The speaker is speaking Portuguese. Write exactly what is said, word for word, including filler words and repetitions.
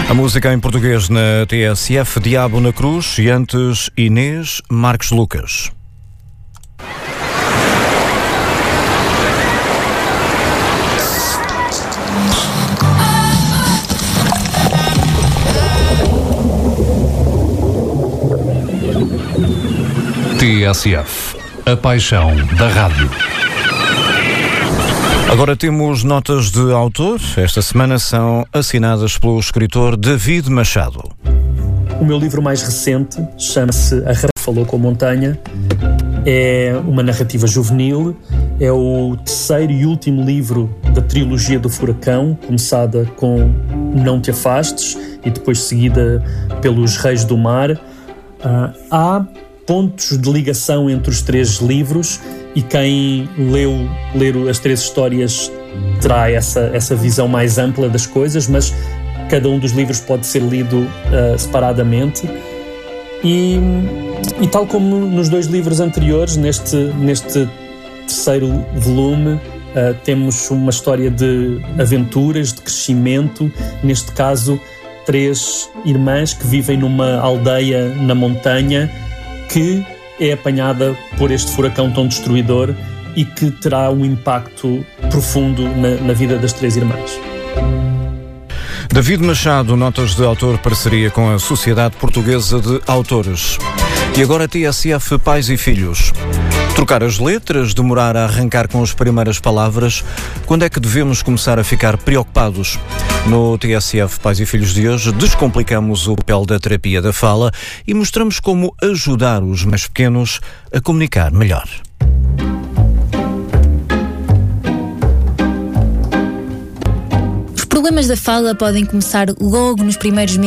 A música em português na T S F, Diabo na Cruz, e antes Inês Marques Lucas. T S F, a paixão da rádio. Agora temos notas de autor. Esta semana são assinadas pelo escritor David Machado. O meu livro mais recente chama-se A Raposa Falou com a Montanha. É uma narrativa juvenil. É o terceiro e último livro da trilogia do Furacão, começada com Não Te Afastes e depois seguida pelos Reis do Mar. Uh, há pontos de ligação entre os três livros e quem leu, ler as três histórias terá essa, essa visão mais ampla das coisas, mas cada um dos livros pode ser lido uh, separadamente. E, e tal como nos dois livros anteriores, neste, neste terceiro volume, uh, temos uma história de aventuras, de crescimento. Neste caso, três irmãs que vivem numa aldeia na montanha que é apanhada por este furacão tão destruidor e que terá um impacto profundo na, na vida das três irmãs. David Machado, notas de autor, parceria com a Sociedade Portuguesa de Autores. E agora T S F Pais e Filhos. Trocar as letras, demorar a arrancar com as primeiras palavras, quando é que devemos começar a ficar preocupados? No T S F Pais e Filhos de hoje, descomplicamos o papel da terapia da fala e mostramos como ajudar os mais pequenos a comunicar melhor. Os problemas da fala podem começar logo nos primeiros meses